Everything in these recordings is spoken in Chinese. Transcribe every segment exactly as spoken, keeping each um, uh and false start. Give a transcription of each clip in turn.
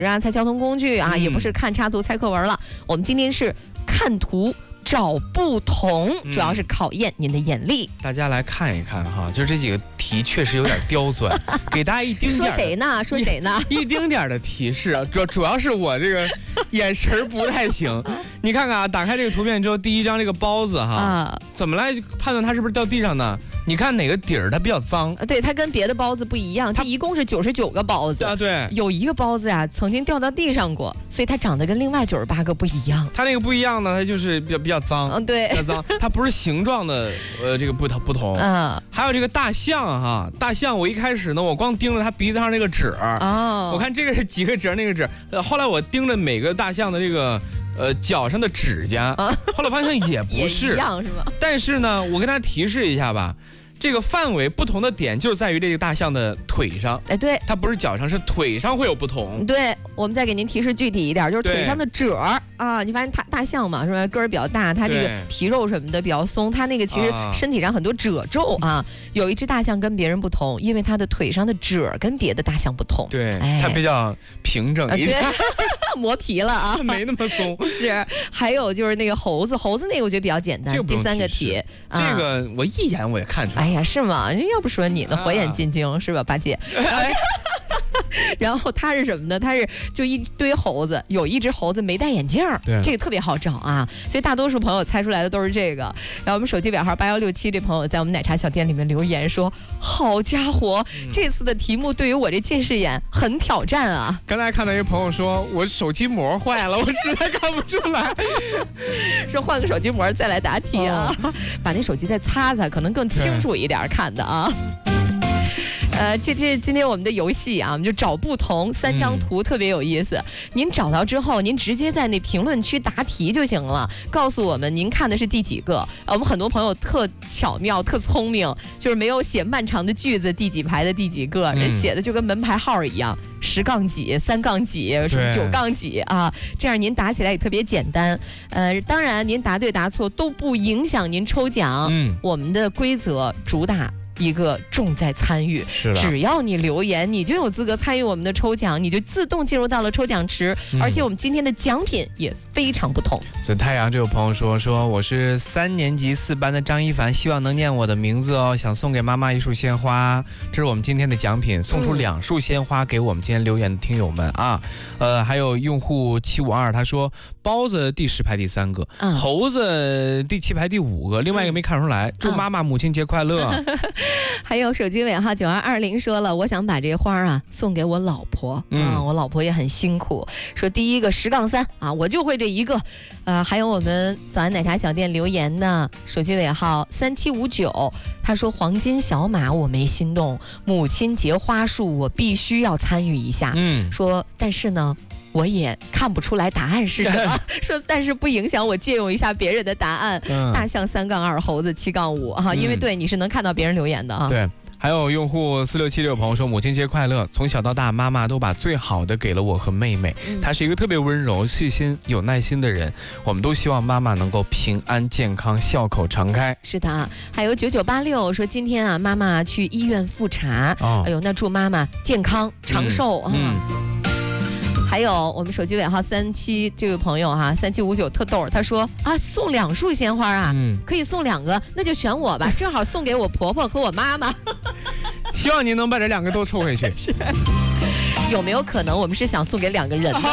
啊，猜交通工具啊，嗯、也不是看插图猜课文了。我们今天是看图找不同，主要是考验您的眼力。 嗯、大家来看一看哈，就这几个题确实有点刁钻，给大家一丁点。 说谁呢？说谁呢？ 一, 一丁点的提示啊，主主要是我这个眼神不太行。你看看啊，打开这个图片之后，第一张这个包子哈，啊、怎么来判断它是不是掉地上呢？你看哪个底儿它比较脏？ 对，它跟别的包子不一样，这一共是九十九个包子啊。对， 有一个包子呀、啊，曾经掉到地上过，所以它长得跟另外九十八个不一样。 它那个不一样呢，它就是比较比较脏。 嗯，对， 比较脏，它不是形状的，呃，这个不不同。嗯，还有这个大象哈，大象我一开始呢，我光盯着它鼻子上那个褶儿，哦，我看这个是几个褶，那个褶，呃，后来我盯着每个大象的这个。呃，脚上的指甲，啊、后来发现也不是也一样是吗？ 但是呢，我跟大家提示一下吧，这个范围不同的点就是在于这个大象的腿上。 哎，对， 它不是脚上，是腿上会有不同。 对，我们再给您提示具体一点，就是腿上的褶儿啊。你发现它大象嘛，是吧？个儿比较大，它这个皮肉什么的比较松，它那个其实身体上很多褶皱啊。有一只大象跟别人不同，因为它的腿上的褶跟别的大象不同。 对，哎、它比较平整一点。 磨皮了啊， 没那么松。 是，还有就是那个猴子，猴子那个我觉得比较简单。 这个第三个题， 这个我一眼我也看出来。 哎呀，是吗？要不说你呢，火眼金睛、啊、是吧，八戒？哎然后它是什么呢？它是就一堆猴子，有一只猴子没戴眼镜，这个特别好找啊，所以大多数朋友猜出来的都是这个。然后我们手机表号八幺六七这朋友在我们奶茶小店里面留言说：“好家伙，嗯、这次的题目对于我这近视眼很挑战啊！” 刚才看到一个朋友说：“我手机膜坏了，我实在看不出来。” 说换个手机膜再来答题啊，哦、把那手机再擦擦，可能更清楚一点看的啊。呃，这这是今天我们的游戏啊，我们就找不同三张图，特别有意思。嗯、您找到之后，您直接在那评论区答题就行了，告诉我们您看的是第几个。呃、我们很多朋友特巧妙、特聪明，就是没有写漫长的句子，第几排的第几个，人写的就跟门牌号一样，十杠几、三杠几、什么九杠几啊，这样您答起来也特别简单。呃，当然您答对答错都不影响您抽奖。嗯，我们的规则主打一个重在参与， 是的， 只要你留言，你就有资格参与我们的抽奖，你就自动进入到了抽奖池。嗯、而且我们今天的奖品也非常不同。 紫太阳这位朋友说说我是三年级四班的张一凡，希望能念我的名字哦，想送给妈妈一束鲜花，这是我们今天的奖品，送出两束鲜花给我们今天留言的听友们啊。呃，还有用户七五二他说包子第十排第三个，嗯、猴子第七排第五个，另外一个没看出来。嗯、祝妈妈母亲节快乐。 还有手机尾号九二二零说了，我想把这花啊送给我老婆，嗯、啊，我老婆也很辛苦。说第一个十杠三啊，我就会这一个。呃，还有我们早安奶茶小店留言的手机尾号三七五九，他说黄金小马我没心动，母亲节花束我必须要参与一下。嗯，说但是呢。我也看不出来答案是什么，说但是不影响我借用一下别人的答案。嗯、大象三杠二，猴子七杠五啊，因为对你是能看到别人留言的啊。 对，还有用户四六七六朋友说母亲节快乐，从小到大妈妈都把最好的给了我和妹妹，嗯、她是一个特别温柔、细心、有耐心的人，我们都希望妈妈能够平安健康、笑口常开。 是的，还有九九八六说今天啊妈妈去医院复查，哦、哎呦那祝妈妈健康长寿啊。嗯嗯还有我们手机尾号三七这位朋友哈、啊，三七五九特逗，他说啊送两束鲜花啊，嗯、可以送两个，那就选我吧，正好送给我婆婆和我妈妈。 希望您能把这两个都抽回去。 是，有没有可能我们是想送给两个人呢？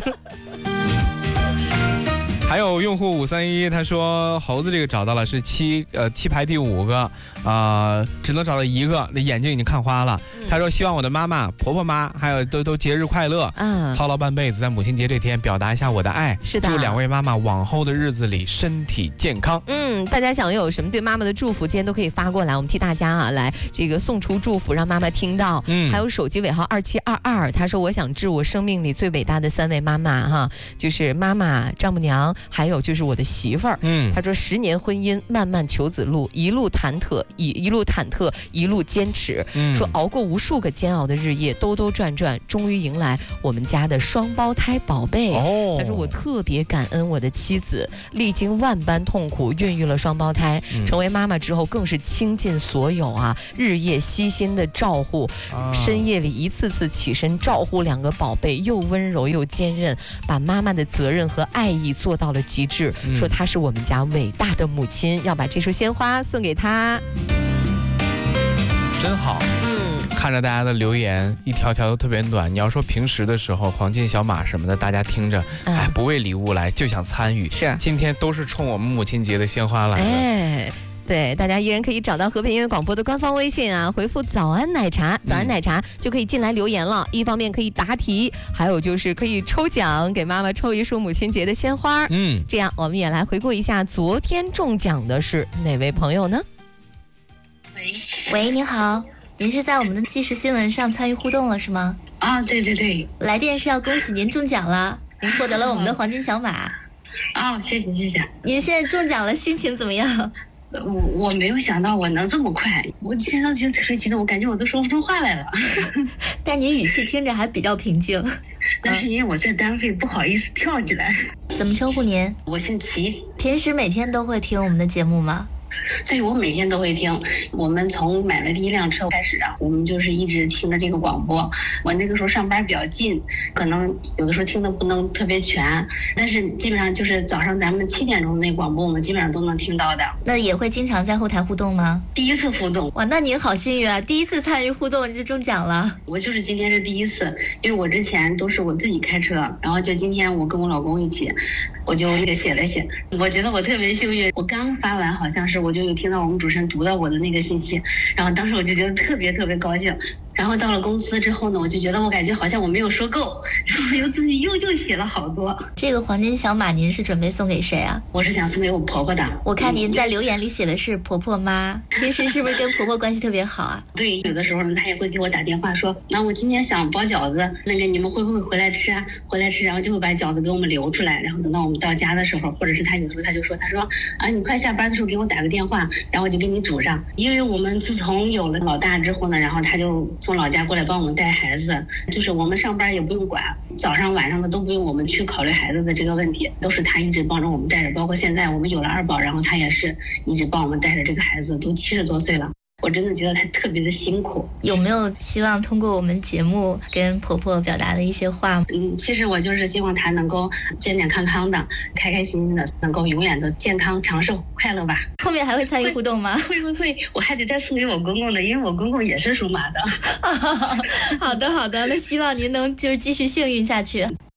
还有用户五三一他说猴子这个找到了是七呃七排第五个啊、呃，只能找到一个，那眼睛已经看花了。嗯、他说希望我的妈妈、婆婆妈还有都都节日快乐，嗯，操劳半辈子，在母亲节这天表达一下我的爱。 是的， 祝两位妈妈往后的日子里身体健康。 嗯，大家想有什么对妈妈的祝福，今天都可以发过来，我们替大家啊来这个送出祝福，让妈妈听到。嗯，还有手机尾号二七二二，他说我想致我生命里最伟大的三位妈妈哈，就是妈妈、丈母娘。 还有就是我的媳妇儿， 嗯， 她说十年婚姻漫漫求子路，一路忐忑一一路忐忑一路坚持， 嗯说熬过无数个煎熬的日夜，兜兜转转，终于迎来我们家的双胞胎宝贝。 哦， 他说我特别感恩我的妻子，历经万般痛苦孕育了双胞胎， 嗯成为妈妈之后更是倾尽所有啊，日夜悉心的照护， 啊深夜里一次次起身照护两个宝贝，又温柔又坚韧，把妈妈的责任和爱意做到了极致。 嗯说她是我们家伟大的母亲，要把这束鲜花送给她。 真好。 嗯， 看着大家的留言，一条条都特别暖。你要说平时的时候，黄金小马什么的，大家听着， 嗯哎，不为礼物来，就想参与。 是， 今天都是冲我们母亲节的鲜花来的。 哎。对，大家依然可以找到和平音乐广播的官方微信啊，回复早安奶茶，早安奶茶就可以进来留言了。一方面可以答题，还有就是可以抽奖，给妈妈抽一束母亲节的鲜花。 嗯， 这样我们也来回顾一下昨天中奖的是哪位朋友呢？ 喂喂，您好，您是在我们的即时新闻上参与互动了是吗？ 啊，对对对， 来电是要恭喜您中奖了，您获得了我们的黄金小马。 啊，谢谢谢谢。 您现在中奖了，心情怎么样？ 我我没有想到我能这么快，我现在觉得特别激动，我感觉我都说不出话来了。 但您语气听着还比较平静。 那是因为我在单位不好意思跳起来。 怎么称呼您？ 我姓齐。 平时每天都会听我们的节目吗？ 对，我每天都会听。我们从买了第一辆车开始啊，我们就是一直听着这个广播。我那个时候上班比较近，可能有的时候听的不能特别全，但是基本上就是早上咱们七点钟那广播，我们基本上都能听到的。 那也会经常在后台互动吗？ 第一次互动。 哇，那您好幸运啊！第一次参与互动就中奖了。 我就是今天是第一次，因为我之前都是我自己开车，然后就今天我跟我老公一起，我就给写了写。我觉得我特别幸运，我刚发完好像是我就有听到我们主持人读到我的那个信息，然后当时我就觉得特别特别高兴。然后到了公司之后呢，我就觉得我感觉好像我没有说够，然后又自己又又写了好多。 这个黄金小马您是准备送给谁啊？ 我是想送给我婆婆的。 我看您在留言里写的是婆婆妈，平时是不是跟婆婆关系特别好啊？ 对，有的时候呢，她也会给我打电话说，那我今天想包饺子，那个你们会不会回来吃啊？回来吃，然后就会把饺子给我们留出来，然后等到我们到家的时候，或者是她有的时候她就说，她说啊，你快下班的时候给我打个电话，然后我就给你煮上。因为我们自从有了老大之后呢，然后她就从老家过来帮我们带孩子，就是我们上班也不用管，早上晚上的都不用我们去考虑孩子的这个问题，都是她一直帮着我们带着，包括现在我们有了二宝，然后她也是一直帮我们带着这个孩子，都七十多岁了。我真的觉得她特别的辛苦。 有没有希望通过我们节目跟婆婆表达的一些话？ 嗯，其实我就是希望她能够健健康康的，开开心心的，能够永远的健康长寿快乐吧。 后面还会参与互动吗？ 会会会，我还得再送给我公公的，因为我公公也是属马的。 好的好的，那希望您能就是继续幸运下去。